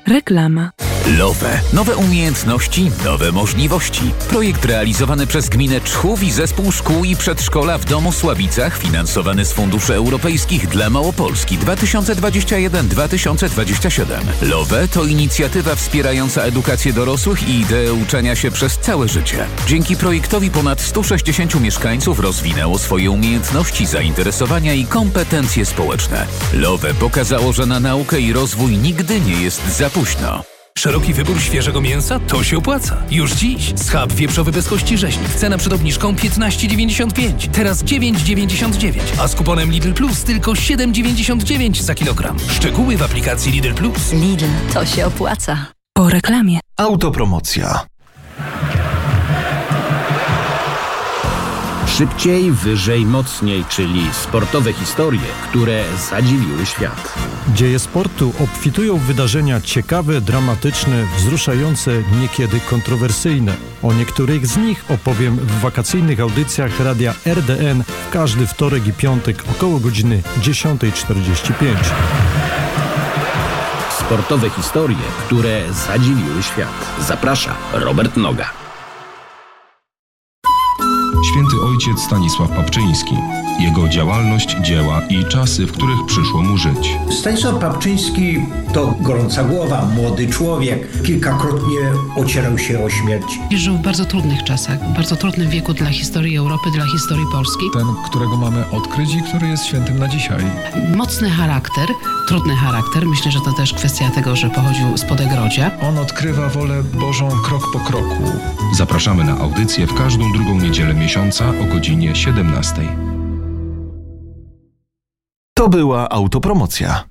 Reklama. LOWE. Nowe umiejętności, nowe możliwości. Projekt realizowany przez gminę Czchów i Zespół Szkół i Przedszkola w Domosławicach, finansowany z funduszy europejskich dla Małopolski 2021-2027. LOWE to inicjatywa wspierająca edukację dorosłych i ideę uczenia się przez całe życie. Dzięki projektowi ponad 160 mieszkańców rozwinęło swoje umiejętności, zainteresowania i kompetencje społeczne. LOWE pokazało, że na naukę i rozwój nigdy nie jest za późno. Szeroki wybór świeżego mięsa? To się opłaca. Już dziś schab wieprzowy bez kości rzeźnik. Cena przed obniżką 15,95. Teraz 9,99. A z kuponem Lidl Plus tylko 7,99 za kilogram. Szczegóły w aplikacji Lidl Plus. Lidl, to się opłaca. Po reklamie. Autopromocja. Szybciej, wyżej, mocniej, czyli sportowe historie, które zadziwiły świat. Dzieje sportu obfitują w wydarzenia ciekawe, dramatyczne, wzruszające, niekiedy kontrowersyjne. O niektórych z nich opowiem w wakacyjnych audycjach Radia RDN w każdy wtorek i piątek około godziny 10:45. Sportowe historie, które zadziwiły świat. Zaprasza Robert Noga. Święty ojciec Stanisław Papczyński. Jego działalność, dzieła i czasy, w których przyszło mu żyć. Stanisław Papczyński to gorąca głowa, młody człowiek. Kilkakrotnie ocierał się o śmierć. Żył w bardzo trudnych czasach, w bardzo trudnym wieku dla historii Europy, dla historii Polski. Ten, którego mamy odkryć i który jest świętym na dzisiaj. Mocny charakter, trudny charakter. Myślę, że to też kwestia tego, że pochodził z Podegrodzia. On odkrywa wolę Bożą krok po kroku. Zapraszamy na audycję w każdą drugą niedzielę miesiąca o godzinie 17:00. To była autopromocja.